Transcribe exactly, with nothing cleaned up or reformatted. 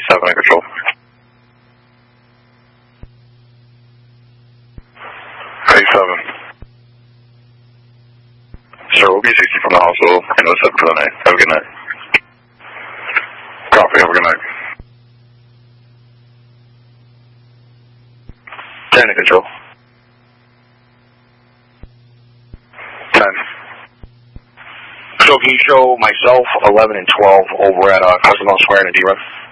seven in control. eighty-seven. Sir, we'll be sixty from the hospital and oh seven for the night. Have a good night. Copy, have a good night. ten in control. ten. So can you show myself, eleven and twelve over at uh, Custom House Square in a D-Run?